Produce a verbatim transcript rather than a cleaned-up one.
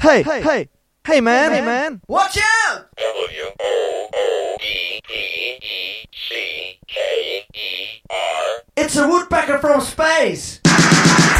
Hey, hey, hey, hey man, hey man, Watch out! W O O E P E C K E R. It's a woodpecker from space!